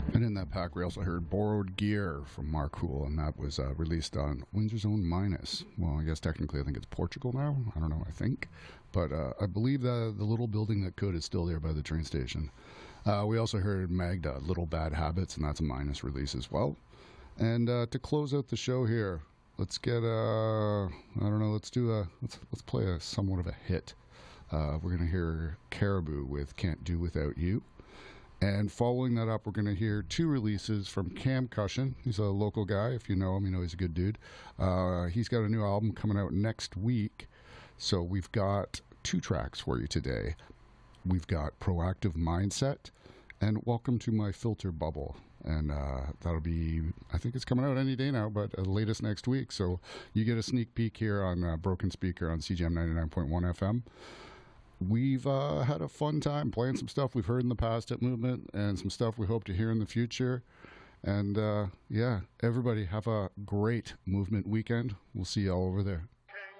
And in that pack, we also heard Borrowed Gear from Mark Hool, and that was released on Windsor's Own Minus. Well, I guess technically I think it's Portugal now. I don't know, I think. But I believe the little building that could is still there by the train station. We also heard Magda, Little Bad Habits, and that's a Minus release as well. And to close out the show here, let's get I don't know, let's play a somewhat of a hit. We're going to hear Caribou with Can't Do Without You. And following that up, we're going to hear two releases from Cam Cushion. He's a local guy. If you know him, you know he's a good dude. He's got a new album coming out next week. So we've got two tracks for you today. We've got Proactive Mindset and Welcome to My Filter Bubble. And that'll be, I think it's coming out any day now, but latest next week. So you get a sneak peek here on Broken Speaker on CGM 99.1 FM. We've had a fun time playing some stuff we've heard in the past at Movement and some stuff we hope to hear in the future. And yeah, everybody have a great Movement weekend. We'll see you all over there.